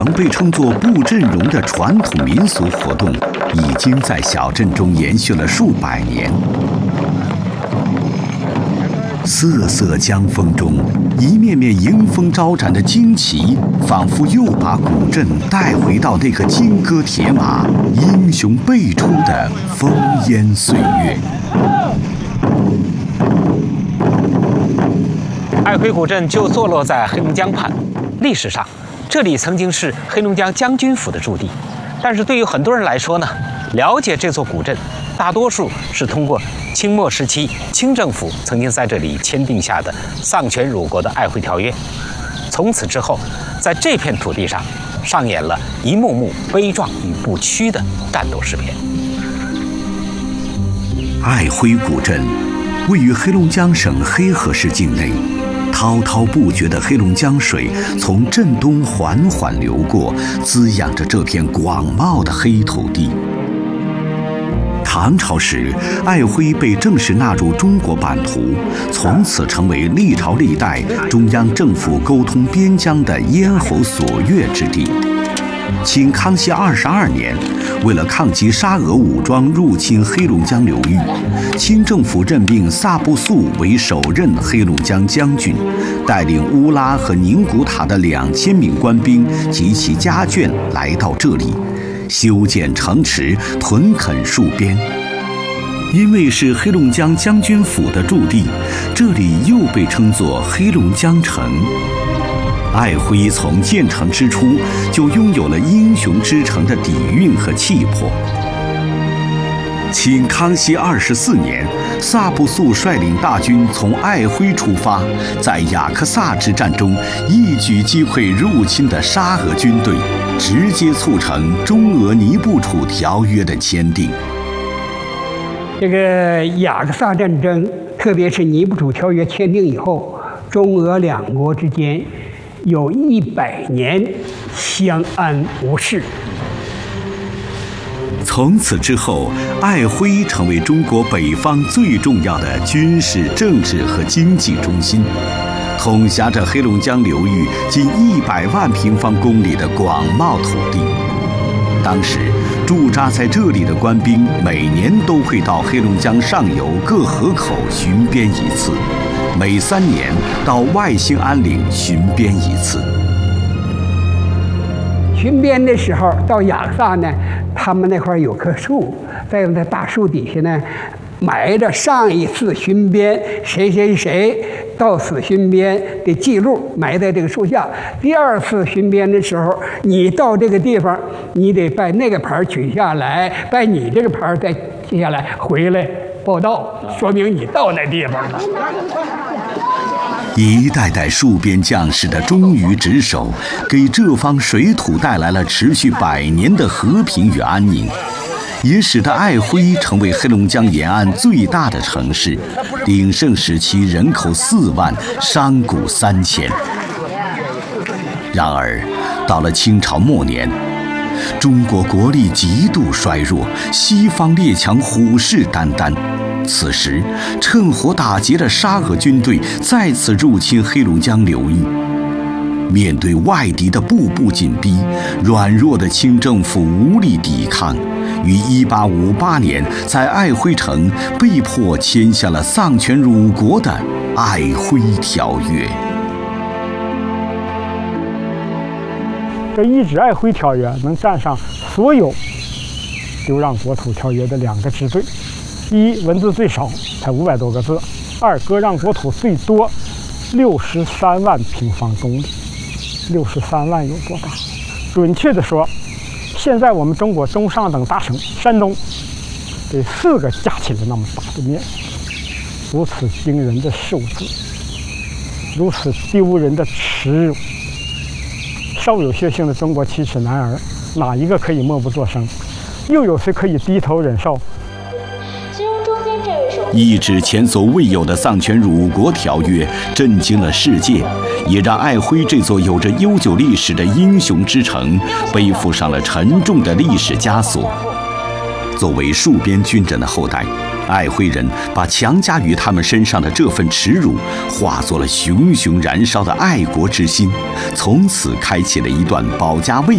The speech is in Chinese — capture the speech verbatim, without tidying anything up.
被称作布阵容的传统民俗活动，已经在小镇中延续了数百年。瑟瑟江风中，一面面迎风招展的旌旗，仿佛又把古镇带回到那个金戈铁马、英雄辈出的烽烟岁月。 爱辉古镇就坐落在黑龙江畔，历史上，这里曾经是黑龙江将军府的驻地。但是对于很多人来说呢，了解这座古镇，大多数是通过清末时期清政府曾经在这里签订下的丧权辱国的《爱辉条约》。从此之后，在这片土地上上演了一幕幕悲壮与不屈的战斗诗篇。 爱辉古镇位于黑龙江省黑河市境内，滔滔不绝的黑龙江水从镇东缓缓流过，滋养着这片广袤的黑土地。唐朝时，爱辉被正式纳入中国版图，从此成为历朝历代中央政府沟通边疆的咽喉锁钥之地。清康熙二十二年，为了抗击沙俄武装入侵黑龙江流域，清政府任命萨布素为首任黑龙江将军，带领乌拉和宁古塔的两千名官兵及其家眷来到这里，修建城池，屯垦戍边。因为是黑龙江将军府的驻地，这里又被称作黑龙江城。爱辉从建成之初就拥有了英雄之城的底蕴和气魄。清康熙二十四年，萨布素率领大军从爱辉出发，在雅克萨之战中一举击溃入侵的沙俄军队，直接促成中俄尼布楚条约的签订。 这个雅克萨战争，特别是尼布楚条约签订以后，中俄两国之间有一百年相安无事。 从此之后，爱辉成为中国北方最重要的军事、政治和经济中心，统辖着黑龙江流域近一百万平方公里的广袤土地。当时，驻扎在这里的官兵每年都会到黑龙江上游各河口巡边一次，每三年到外兴安岭巡边一次。 巡边的时候到雅克萨呢，他们那块有棵树，在那大树底下呢，埋着上一次巡边谁谁谁到此巡边的记录，埋在这个树下。第二次巡边的时候，你到这个地方，你得把那个牌取下来，把你这个牌再记下来，回来报到，说明你到那地方了。 一代代戍边将士的忠于职守，给这方水土带来了持续百年的和平与安宁，也使得爱辉成为黑龙江沿岸最大的城市，鼎盛时期人口四万，商贾三千。然而，到了清朝末年，中国国力极度衰弱，西方列强虎视眈眈。此时，趁火打劫的沙俄军队再次入侵黑龙江流域。面对外敌的步步紧逼，软弱的清政府无力抵抗，于一八五八年在爱辉城被迫签下了丧权辱国的《爱辉条约》。 这一纸《爱辉条约》能占上所有流让国土条约的两个之最。一，文字最少，才五百多个字；二，割让国土最多，六十三万平方公里。六十三万有多大？准确的说，现在我们中国中上等大省山东，这四个加起来那么大的面积，如此惊人的数字，如此丢人的耻辱。稍有血性的中国七尺男儿，哪一个可以默不作声？又有谁可以低头忍受？ 一纸前所未有的丧权辱国条约震惊了世界，也让爱辉这座有着悠久历史的英雄之城背负上了沉重的历史枷锁。作为戍边军人的后代，爱辉人把强加于他们身上的这份耻辱化作了熊熊燃烧的爱国之心，从此开启了一段保家卫